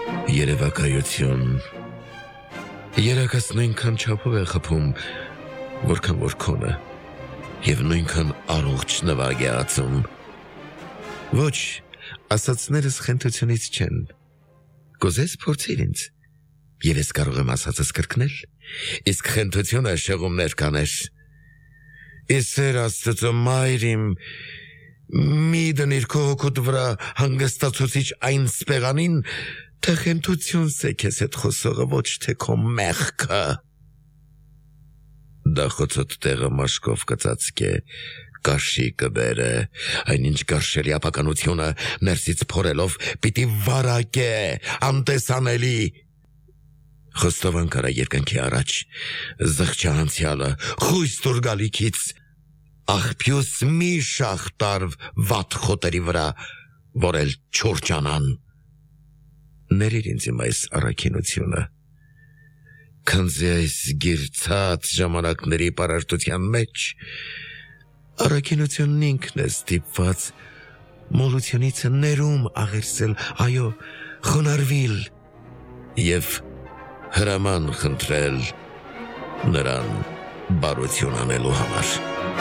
Երևակայություն Երակաս նույնքան չափով է խփում, որքան որ քոնը, և նույնքան առողջ նվագ է ածում։ Ոչ, ասածներս խենթությունից չեն։ Կուզես փորձիր ինձ, և ես կարող եմ ասածս կրկնել, իսկ խենթությունը շեղումներ կաներ։ Իսկ Սեր Աստծո մայր իմ, մի դնիր քո հոգուդ վրա հանգստացուցիչ այն սպեղանին, թե խենթությունս է քեզ հետ խոսողը, ոչ թե քո մեղքը։ Դախոցոտ տեղը մաշկով կծածկե, կաշի կբերը, այնինչ գարշելի ապականությունը ներսից փորելով պիտի վարակե, անտեսանելի։ Խոստովան կարա երկնքի առաջ, զղջա անցյալը, խույս տուր գալիքից, աղբյուս մի շաղ տարվ վատ խոտերի վրա, որ էլ չուրջանան։ Ներիր ինձ իմ այս առաքինությունը, քանզի այս գիրցած ժամանակների պարարտության մեջ առաքինությունն ինքն է ստիպված մոլությունից ներում աղերսել, այո, խոնարհվիլ և հրաման խնդրել նրան բարություն անելու համար։